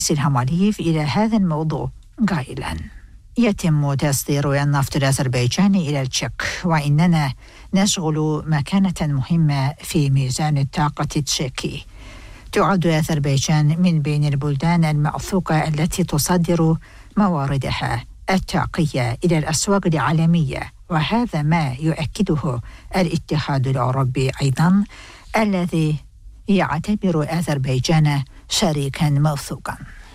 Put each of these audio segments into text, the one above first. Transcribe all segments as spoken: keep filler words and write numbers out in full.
إلهام عليف إلى هذا الموضوع قائلا: يتم تصدير النفط الأذربيجاني إلى التشيك، وإننا نشغل مكانة مهمة في ميزان الطاقة التشيكي. تعد أذربيجان من بين البلدان الموثوقة التي تصدر مواردها الطاقية إلى الأسواق العالمية، وهذا ما يؤكده الاتحاد الأوروبي أيضا، الذي يعتبر أذربيجان شريكا موثوقا.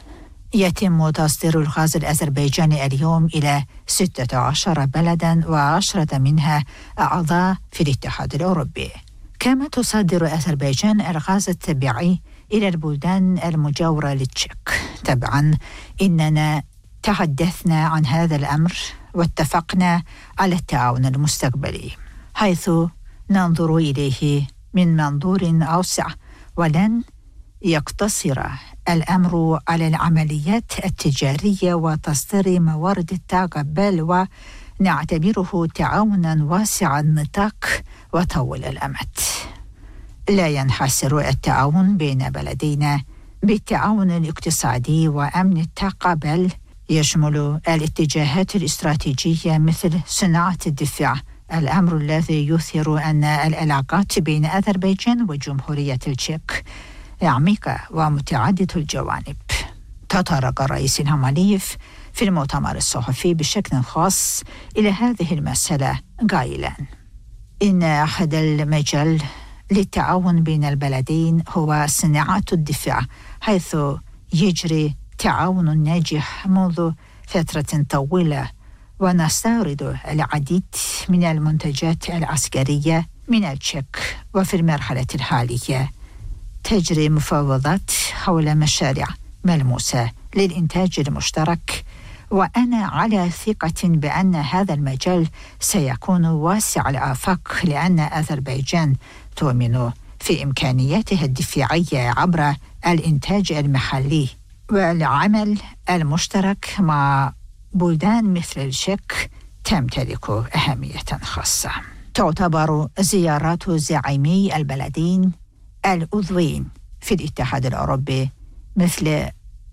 يتم تصدير الغاز الأذربيجاني اليوم إلى ستة عشر بلدا، وعشرة منها أعضاء في الاتحاد الأوروبي. كما تصدر أذربيجان الغاز الطبيعي إلى البلدان المجاورة للتشيك. طبعا إننا تحدثنا عن هذا الأمر واتفقنا على التعاون المستقبلي، حيث ننظر إليه من منظور أوسع، ولن يقتصر الأمر على العمليات التجارية وتصدير موارد الطاقة، بل ونعتبره تعاونا واسع النطاق وطويل الأمد. لا ينحصر التعاون بين بلدينا بالتعاون الاقتصادي وأمن الطاقة، بل يشمل الاتجاهات الاستراتيجية مثل صناعة الدفاع، الأمر الذي يثير أن العلاقات بين أذربيجان وجمهورية التشيك عميقة ومتعددة الجوانب. تطرق الرئيس إلهام عليف في المؤتمر الصحفي بشكل خاص إلى هذه المسألة قائلا: إن أحد المجال للتعاون بين البلدين هو صناعة الدفاع، حيث يجري تعاون ناجح منذ فترة طويلة، ونستورد العديد من المنتجات العسكرية من التشيك. وفي المرحلة الحالية تجري مفاوضات حول مشاريع ملموسة للإنتاج المشترك، وأنا على ثقة بأن هذا المجال سيكون واسع الآفاق، لأن أذربيجان تؤمن في إمكانياتها الدفاعية عبر الإنتاج المحلي والعمل المشترك مع بلدان مثل التشيك تمتلك أهمية خاصة. تعتبر زيارات زعيمي البلدين العضوين في الاتحاد الأوروبي مثل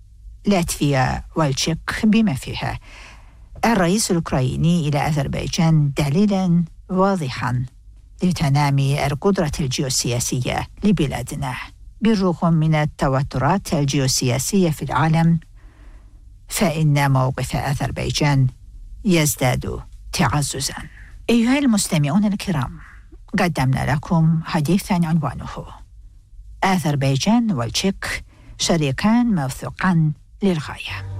لاتفيا والتشيك بما فيها الرئيس الأوكراني إلى أذربيجان دليلا واضحا لتنامي القدرة الجيوسياسية لبلادنا. بالرغم من التوترات الجيوسياسية في العالم، فإن موقف أذربيجان يزداد تعززا. أيها المستمعون الكرام، قدمنا لكم حديثا عنوانه: أذربيجان والتشيك شريكان موثوقان للغاية.